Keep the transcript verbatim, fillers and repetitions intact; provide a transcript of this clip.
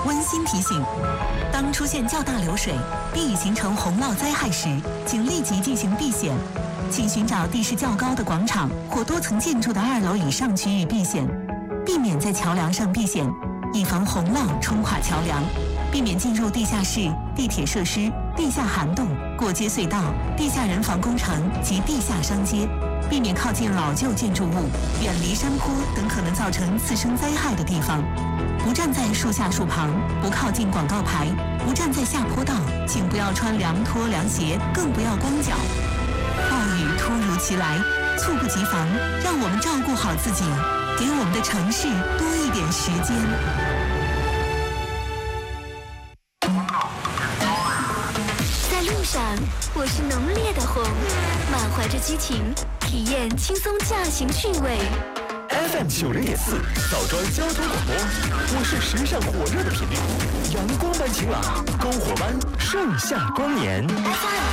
温馨提醒：当出现较大流水，并已形成洪涝灾害时，请立即进行避险。请寻找地势较高的广场或多层建筑的二楼以上区域避险，避免在桥梁上避险，以防洪涝冲垮桥梁。避免进入地下室、地铁设施、地下涵洞、过街隧道、地下人防工程及地下商街。避免靠近老旧建筑物，远离山坡等可能造成次生灾害的地方。不站在树下树旁，不靠近广告牌，不站在下坡道，请不要穿凉拖凉鞋，更不要光脚。暴雨突如其来，猝不及防，让我们照顾好自己，给我们的城市多一点时间。 在路上，我是浓烈的红，满怀着激情，体验轻松驾行趣味。 F M 九零点四，枣庄交通广播，我是时尚火热的频率，阳光般晴朗，篝火般盛夏光年。